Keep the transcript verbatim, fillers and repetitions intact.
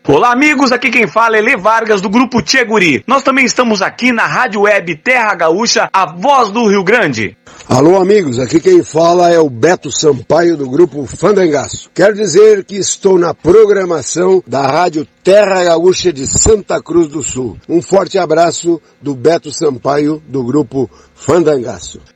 Olá amigos, aqui quem fala é Lê Vargas do Grupo Tcheguri. Nós também estamos aqui na Rádio Web Terra Gaúcha, a voz do Rio Grande. Alô amigos, aqui quem fala é o Beto Sampaio do Grupo Fandangaço. Quero dizer que estou na programação da Rádio Terra Gaúcha de Santa Cruz do Sul. Um forte abraço do Beto Sampaio do Grupo Fandangaço.